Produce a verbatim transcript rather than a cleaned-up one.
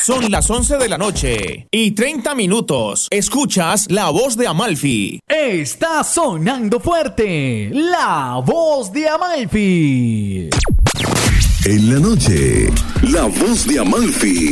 Son las once de la noche y treinta minutos. Escuchas la voz de Amalfi. Está sonando fuerte la voz de Amalfi. En la noche, la voz de Amalfi.